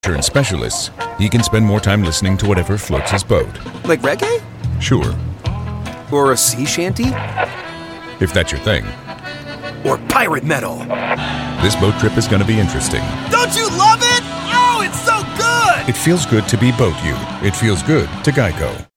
insurance specialists, he can spend more time listening to whatever floats his boat. Like reggae? Sure. Or a sea shanty? If that's your thing. Or pirate metal? This boat trip is going to be interesting. Don't you love it? Oh, it's so good! It feels good to be Boat You. It feels good to Geico.